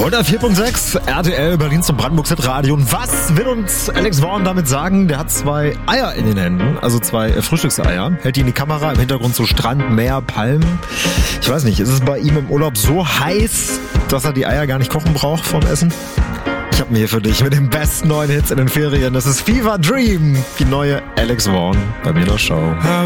104.6 RTL Berlin zum Brandenburg Hit Radio. Und was will uns Alex Vaughn damit sagen? Der hat 2 Eier in den Händen, also 2 Frühstückseier. Hält die in die Kamera, im Hintergrund so Strand, Meer, Palmen. Ich weiß nicht, ist es bei ihm im Urlaub so heiß, dass er die Eier gar nicht kochen braucht vom Essen? Ich habe mir hier für dich mit den besten neuen Hits in den Ferien. Das ist Fever Dream, die neue Alex Vaughn bei mir in der Show.